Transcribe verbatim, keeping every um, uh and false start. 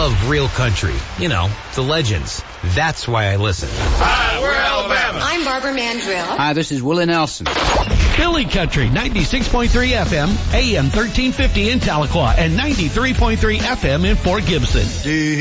love real country. You know, the legends. That's why I listen. Hi, we're Alabama. I'm Barbara Mandrill. Hi, this is Willie Nelson. Philly Country, ninety-six point three F M, A M thirteen fifty in Tahlequah, and ninety-three point three F M in Fort Gibson.